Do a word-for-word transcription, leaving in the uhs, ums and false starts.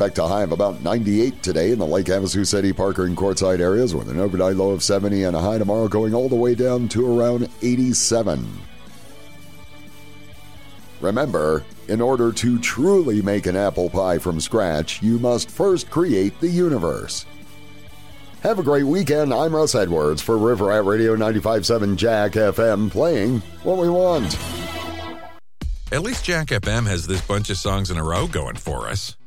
expect a high of about ninety-eight today in the Lake Havasu City, Parker, and Quartzsite areas, with an overnight low of seventy and a high tomorrow going all the way down to around eighty-seven. Remember, in order to truly make an apple pie from scratch, you must first create the universe. Have a great weekend. I'm Russ Edwards for River Rat Radio ninety-five point seven Jack F M, playing what we want. At least Jack F M has this bunch of songs in a row going for us.